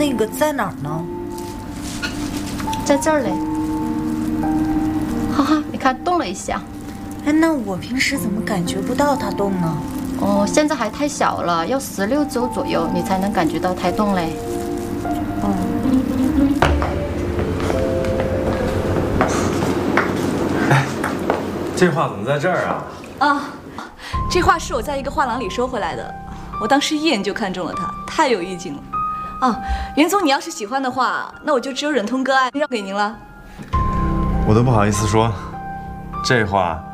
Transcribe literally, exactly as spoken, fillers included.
那个在哪儿呢？ 在这儿嘞。哈哈，你看动了一下。 哎，那我平时怎么感觉不到它动呢？ 哦，现在还太小了，要十六周左右你才能感觉到胎动嘞。 哦。 哎，这画怎么在这儿啊？ 啊，这画是我在一个画廊里收回来的，我当时一眼就看中了它，太有意境了。啊，袁总，你要是喜欢的话，那我就只有忍痛割爱让给您了。 我都不好意思说，这画